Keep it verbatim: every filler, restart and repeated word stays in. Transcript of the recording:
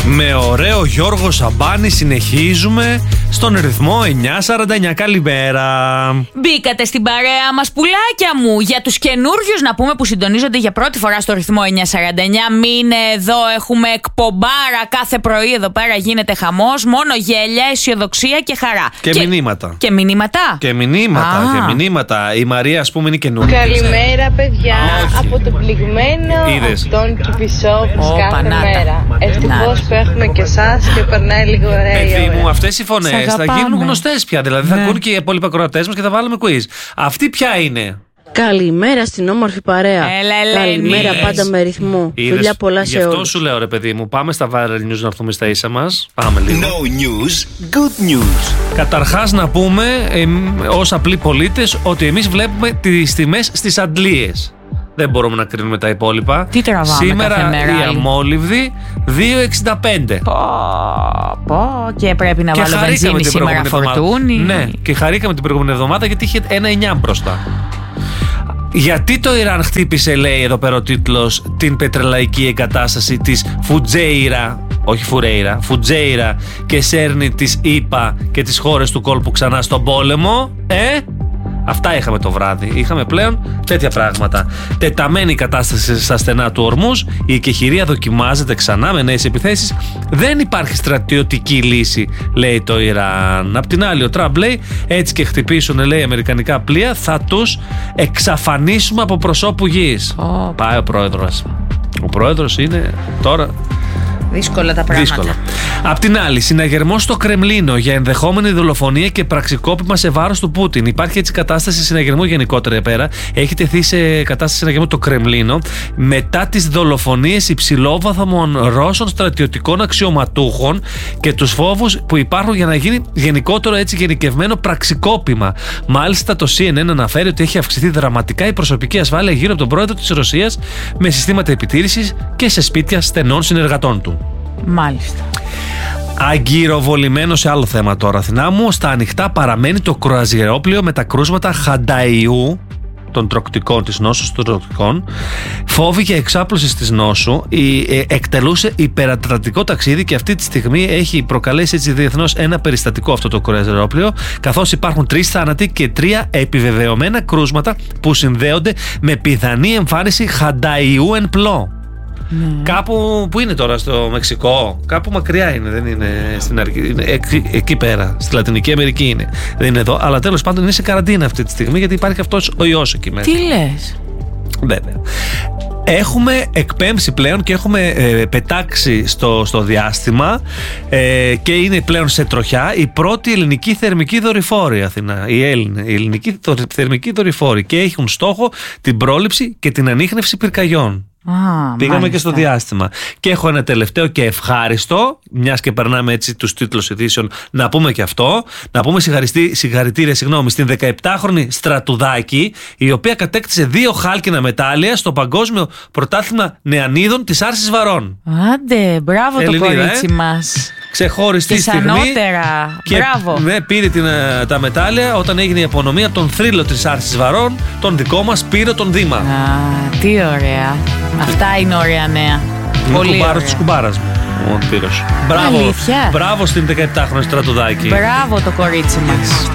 Με ωραίο Γιώργο Σαμπάνη συνεχίζουμε στον ρυθμό εννιά σαράντα εννιά. Καλημέρα. Μπήκατε στην παρέα μας, πουλάκια μου. Για τους καινούριους να πούμε που συντονίζονται για πρώτη φορά στο ρυθμό εννιά σαράντα εννιά, μείνε εδώ, έχουμε εκπομπάρα κάθε πρωί. Εδώ πέρα γίνεται χαμός, μόνο γέλια, αισιοδοξία και χαρά. Και, και μηνύματα. Και μηνύματα. Και μηνύματα. Α. Και μηνύματα. Η Μαρία, ας πούμε, είναι καινούργια. Καλημέρα, παιδιά. Α, από τον πληγμένο αυτόν Κηφισό Ω, κάθε πανάτα. μέρα. Ευτυχώς που έχουμε και εσάς και περνάει λίγο ωραία η Παιδί ώρα. μου, αυτές οι φωνές θα αγαπάμε. γίνουν γνωστές πια. Δηλαδή Ναι. θα ακούν και οι υπόλοιποι ακροατές μας και θα βάλουμε quiz. Αυτή ποια είναι? Καλημέρα στην όμορφη παρέα. Έλα, Ελένη. Καλημέρα Είδες. πάντα με ρυθμό. Είδες, Φιλιά πολλά σε γι' αυτό όλους. σου λέω, ρε παιδί μου, πάμε στα viral news να έρθουμε στα ίσα μας. Πάμε λίγο. No news, good news. Καταρχάς να πούμε εμ, ως απλοί πολίτες ότι εμείς βλέπουμε τις τιμές στις αντλίες. Δεν μπορούμε να κρίνουμε τα υπόλοιπα. Τι τραβάμε Σήμερα κάθε μέρα, η άλλοι? αμόλυβδη δύο εξήντα πέντε. Πω, πω, και πρέπει να Και βάλω χαρήκαμε βενζίνη την σήμερα προηγούμενη εβδομάδα. φορτούνι. Ναι, και χαρήκαμε την προηγούμενη εβδομάδα γιατί είχε ένα εννιά μπροστά. Γιατί το Ιράν χτύπησε, λέει εδώ πέρα ο τίτλος, την πετρελαϊκή εγκατάσταση της Φουτζέιρα, όχι Φουρέιρα, Φουτζέιρα, και σέρνει τις ΗΠΑ και τις χώρες του κόλπου ξανά στον πόλεμο, ε? Αυτά είχαμε το βράδυ. Είχαμε πλέον τέτοια πράγματα. Τεταμένη κατάσταση στα στενά του Ορμούζ, η εκεχηρία δοκιμάζεται ξανά με νέες επιθέσεις. Δεν υπάρχει στρατιωτική λύση, λέει το Ιράν. Απ' την άλλη, ο Τραμπ λέει, έτσι και χτυπήσουν, λέει, αμερικανικά πλοία, θα τους εξαφανίσουμε από προσώπου γης. Ω. Πάει ο πρόεδρος. Ο πρόεδρος είναι τώρα. Δύσκολα τα πράγματα. Δύσκολα. Απ' την άλλη, συναγερμός στο Κρεμλίνο για ενδεχόμενη δολοφονία και πραξικόπημα σε βάρος του Πούτιν. Υπάρχει έτσι κατάσταση συναγερμού γενικότερα πέρα. Έχει τεθεί σε κατάσταση συναγερμού το Κρεμλίνο μετά τις δολοφονίες υψηλόβαθμων Ρώσων στρατιωτικών αξιωματούχων και τους φόβους που υπάρχουν για να γίνει γενικότερο έτσι γενικευμένο πραξικόπημα. Μάλιστα, το σι εν εν αναφέρει ότι έχει αυξηθεί δραματικά η προσωπική ασφάλεια γύρω από τον πρόεδρο της Ρωσίας με συστήματα επιτήρησης και σε σπίτια στενών συνεργατών του. Μάλιστα. Αγκυροβολημένο σε άλλο θέμα τώρα, Αθηνά μου. Στα ανοιχτά παραμένει το κρουαζιερόπλοιο με τα κρούσματα Χανταϊού, των τροκτικών, της νόσου των τροκτικών. Φόβη για εξάπλωση της νόσου. Η, ε, εκτελούσε υπερατλαντικό ταξίδι και αυτή τη στιγμή έχει προκαλέσει έτσι διεθνώς ένα περιστατικό αυτό το κρουαζιερόπλοιο, καθώς υπάρχουν τρεις θάνατοι και τρία επιβεβαιωμένα κρούσματα που συνδέονται με πιθανή εμφάνιση Χανταϊού εν πλώ. Ναι. Κάπου που είναι τώρα στο Μεξικό, κάπου μακριά είναι, δεν είναι στην αρχή, είναι εκεί, εκεί πέρα, στη Λατινική Αμερική είναι, δεν είναι εδώ, αλλά τέλος πάντων είναι σε καραντίνα αυτή τη στιγμή γιατί υπάρχει αυτός ο ιός εκεί μέσα. Τι λες? Βέβαια. Έχουμε εκπέμψει πλέον και έχουμε ε, πετάξει στο, στο διάστημα ε, και είναι πλέον σε τροχιά η πρώτη ελληνική θερμική δορυφόρη, Αθηνά. Η Έλληνε, η ελληνική θερμική δορυφόρη, και έχουν στόχο την πρόληψη και την ανίχνευση πυρκαγιών. Α, Πήγαμε μάλιστα. και στο διάστημα. Και έχω ένα τελευταίο και ευχάριστο, μιας και περνάμε έτσι τους τίτλους ειδήσεων, να πούμε και αυτό. Να πούμε συγχαρητήρια συγγνώμη, στην δεκαεπτάχρονη Στρατουδάκη, η οποία κατέκτησε δύο χάλκινα μετάλλια στο Παγκόσμιο Πρωτάθλημα Νεανίδων της Άρσης Βαρών. Άντε, μπράβο Ελληνίδα, το κορίτσι ε? μας. Ξεχωριστή Και στιγμή. ανώτερα. Και Μπράβο. ναι, πήρε την, ε, τα μετάλλια όταν έγινε η απονομία των θρύλο της Άρσης Βαρών, τον δικό μας Πύρο τον Δήμα. Α, τι ωραία. Αυτά είναι ωραία νέα. Είναι Πολύ κουμπάρος ωραία. της κουμπάρας μου ο Πύρος. Μπράβο, Αλήθεια? μπράβο στην δεκαεπτάχρονη Στρατουδάκη. Μπράβο το κορίτσι μας.